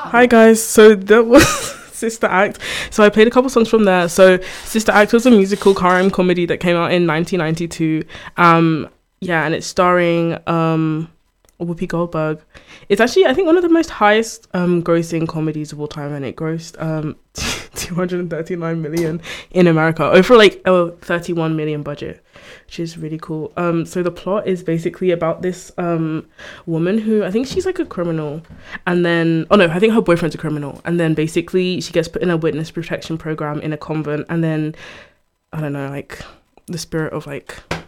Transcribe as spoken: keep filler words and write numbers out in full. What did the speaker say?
Hi guys, so that was Sister Act. So I played a couple songs from there. So Sister Act was a musical crime comedy that came out in nineteen ninety-two. Um, yeah, and it's starring um, Whoopi Goldberg. It's actually, I think, one of the most highest um, grossing comedies of all time, and it grossed um, two hundred thirty-nine million in America over like a thirty-one million budget, which is really cool. Um, so the plot is basically about this um woman who, I think she's like a criminal, and then oh no, I think her boyfriend's a criminal, and then basically she gets put in a witness protection program in a convent, and then I don't know, like the spirit of like